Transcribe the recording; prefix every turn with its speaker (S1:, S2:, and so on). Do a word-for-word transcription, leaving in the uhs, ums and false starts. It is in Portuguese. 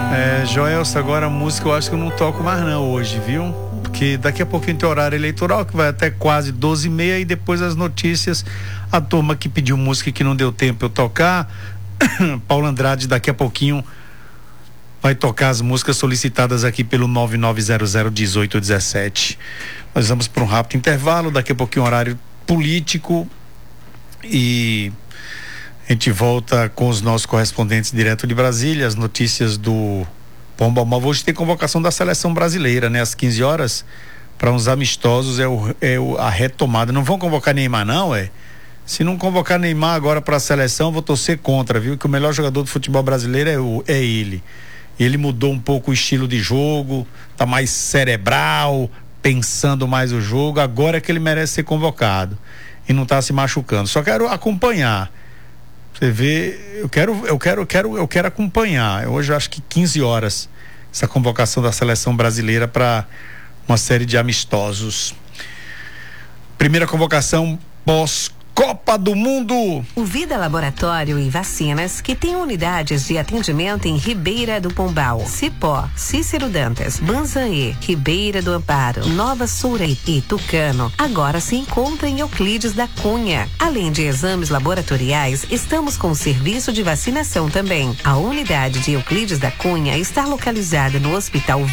S1: É, Joelson, agora a música eu acho que eu não toco mais não hoje, viu? Porque daqui a pouquinho tem horário eleitoral que vai até quase doze e meia e depois as notícias, a turma que pediu música que não deu tempo eu tocar, Paulo Andrade daqui a pouquinho vai tocar as músicas solicitadas aqui pelo nove nove zero zero um oito um sete. Nós vamos para um rápido intervalo, daqui a pouquinho horário político e a gente volta com os nossos correspondentes direto de Brasília, as notícias do Pombal Mal. Hoje tem convocação da seleção brasileira, né? Às quinze horas, para uns amistosos, é, o, é o, a retomada. Não vão convocar Neymar, não, é? Se não convocar Neymar agora para a seleção, vou torcer contra, viu? Que o melhor jogador do futebol brasileiro é, o, é ele. Ele mudou um pouco o estilo de jogo, tá mais cerebral, pensando mais o jogo. Agora é que ele merece ser convocado e não tá se machucando. Só quero acompanhar. Você vê, eu quero, eu quero, eu quero, eu quero acompanhar. Hoje eu acho que quinze horas essa convocação da seleção brasileira para uma série de amistosos. Primeira convocação pós Copa do Mundo.
S2: O Vida Laboratório e Vacinas, que tem unidades de atendimento em Ribeira do Pombal, Cipó, Cícero Dantas, Banzaê, Ribeira do Amparo, Nova Soura e Tucano, agora se encontra em Euclides da Cunha. Além de exames laboratoriais, estamos com o serviço de vacinação também. A unidade de Euclides da Cunha está localizada no Hospital